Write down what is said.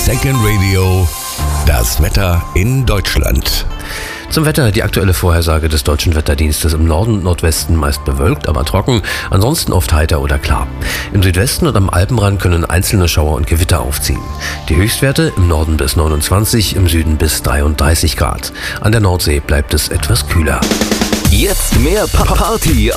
Second Radio, das Wetter in Deutschland. Zum Wetter, die aktuelle Vorhersage des Deutschen Wetterdienstes: im Norden und Nordwesten meist bewölkt, aber trocken, ansonsten oft heiter oder klar. Im Südwesten und am Alpenrand können einzelne Schauer und Gewitter aufziehen. Die Höchstwerte: im Norden bis 29, im Süden bis 33 Grad. An der Nordsee bleibt es etwas kühler. Jetzt mehr Party